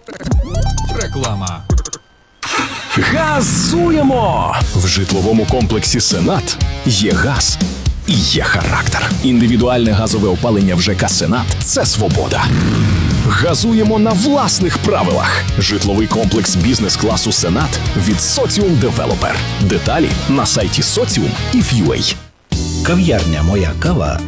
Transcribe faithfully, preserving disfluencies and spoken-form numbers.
Реклама. Газуємо! В житловому комплексі «Сенат» є газ і є характер. Індивідуальне газове опалення в ЖК «Сенат» – це свобода. Газуємо на власних правилах. Житловий комплекс бізнес-класу «Сенат» від Соціум Девелопер. Деталі на сайті Соціум і Ф'юей. Кав'ярня «Моя кава»